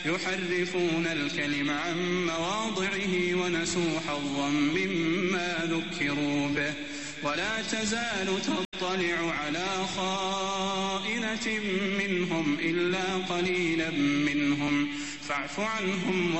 يحرفون الكلم عن مواضعه ونسوا حظا مما ذكروا به ولا تزال تطلع على خائنة منهم إلا قليلا منهم فاعف عنهم